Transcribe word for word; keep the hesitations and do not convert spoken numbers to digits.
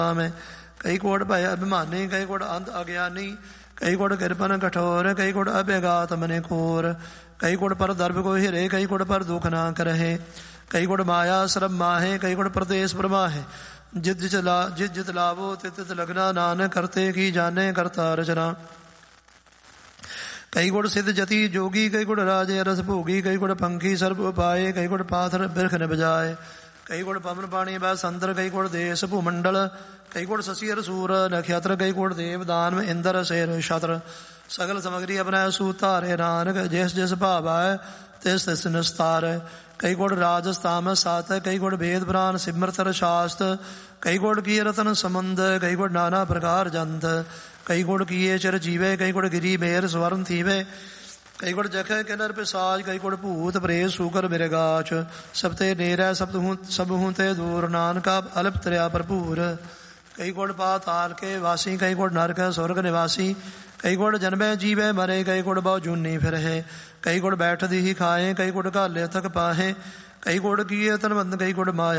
ਮੈਂ। ਕਈ ਕੋਟ ਭੈ ਅਭਿਮਾਨੀ, ਕਈ ਕੋਟ ਅੰਧ ਅਗਿਆਨੀ, ਕਈ ਕੋਟ ਕਿਰਪਨ ਕਠੋਰ, ਕਈ ਕੋਟ ਅਭਿਗਾਤ ਮਨੇ ਕੋਰ, ਕਈ ਕੋਟ ਪਰ ਦਰਬ ਕੋ ਹਿਰੇ, ਕਈ ਕੋਟ ਪਰ ਦੁਖ ਨਾ ਕਰਹਿ, ਕਈ ਕੋਟ ਮਾਇਆ ਸਰਬ ਮਾਹੇ, ਕਈ ਕੋਟ ਪ੍ਰਦੇਸ਼ ਪ੍ਰਮਾਹੇ। ਜਿਤ ਜਿਤ ਲਾ ਜਿਤ ਜਿਤ ਲਾਵੋ ਤਿਤ ਤਿਤ ਲਗਨਾ, ਨਾਨਕ ਕਰਤੇ ਕੀ ਜਾਣੇ ਕਰਤਾ ਰਚਨਾ। ਕਈ ਗੁੜ ਸਿੱਧ ਜਤੀ ਜੋਗੀ, ਕਈ ਗੁੜ ਰਾਜੇ ਰਸ ਭੋਗੀ, ਕਈ ਗੁੜ ਪੰਖੀ ਸਰਬ ਉਪਾਏ, ਕਈ ਗੁੜ ਪਾਥਰ ਬਿਰਖ ਨ ਬਜਾਏ, ਕਈ ਗੁੜ ਪਵਨ ਪਾਣੀ ਬੈ ਸੰਦਰ, ਕਈ ਗੁੜ ਦੇਸ ਭੂਮੰਡਲ, ਕਈ ਗੁੜ ਸਸੀ ਰਸੂਰ ਨਖਿਆਤਰ, ਕਈ ਗੁੜ ਦੇਵ ਦਾਨਵ ਇੰਦਰ ਸ਼ੇਰ ਛਤਰ। ਸਗਲ ਸਮਗਰੀ ਆਪਣਾ ਸੂ ਧਾਰੇ, ਨਾਨਕ ਜਿਸ ਜਿਸ ਭਾਵ ਆਏ ਤਿਸ ਤਿਸ ਨਿਸਤਾਰ। ਕਈ ਗੁੜ ਰਾਜਸਤਾਮ ਸਾਤ, ਕਈ ਗੁੜ ਵੇਦ ਪੁਰਾਨ ਸਿਮਰਤਰ ਸ਼ਾਸਤ, ਕਈ ਗੁੜ ਕੀ ਰਤਨ ਸਮੰਦ, ਕਈ ਗੁੜ ਨਾਨਾ ਪ੍ਰਕਾਰ ਜੰਤ, ਕਈ ਗੁੜ ਕੀਏ ਚਿਰ ਜੀਵੇ, ਕਈ ਗੁੜ ਗਿਰੀ ਮੇਰ ਸਵਰਨ ਥੀਵੇ, ਕਈ ਗੁੜ ਜਖੈ ਕਿਨਰ ਪਿਸਾਜ, ਕਈ ਗੁੜ ਭੂਤ ਪ੍ਰੇਤ ਸੂਕਰ ਮਿਰਗਾਚ। ਸਭ ਤੇ ਨੇਰੈ ਸਭ ਹੂੰ ਸਭ ਹੂੰ ਤੇ ਦੂਰ, ਨਾਨਕਾ ਅਲਪ ਤਰਿਆ ਭਰਪੂਰ। ਕਈ ਗੁੜ ਪਾਤਾਲ ਕੇ ਵਾਸੀ, ਕਈ ਗੁੜ ਨਰਕ ਸੁਰਗ ਨਿਵਾਸੀ, ਕਈ ਗੁੜ ਜਨਮੈ ਜੀਵੈ ਮਰੇ, ਕਈ ਗੁੜ ਬਹੁ ਜੂਨੀ ਫਿਰਹਿ, ਕਈ ਗੁੜ ਬੈਠਦੀ ਹੀ ਖਾਏ, ਕਈ ਗੁੜ ਘਾਲੇ ਥਕ ਪਾਹੇ, ਕਈ ਗੁੜ ਕੀਏ ਤਨਵੰਦ, ਕਈ ਗੁੜ ਮਾਇਆ